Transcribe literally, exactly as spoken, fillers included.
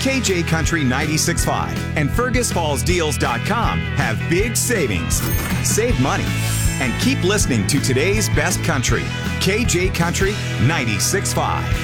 K J Country ninety-six point five and Fergus Falls Deals dot com have big savings. Save money and keep listening to today's best country. K J Country ninety-six point five.